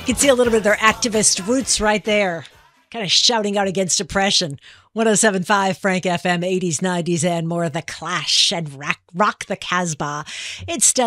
You can see a little bit of their activist roots right there, kind of shouting out against oppression. 107.5 Frank FM, 80s, 90s, and more. The Clash and Rock the Casbah. It's Stella.